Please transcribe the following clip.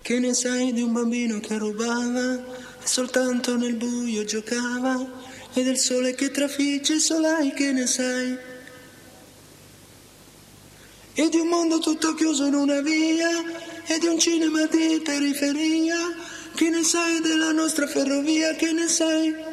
Che ne sai di un bambino che rubava e soltanto nel buio giocava, e del sole che trafigge il solai, che ne sai? E di un mondo tutto chiuso in una via, e di un cinema di periferia, che ne sai della nostra ferrovia, che ne sai?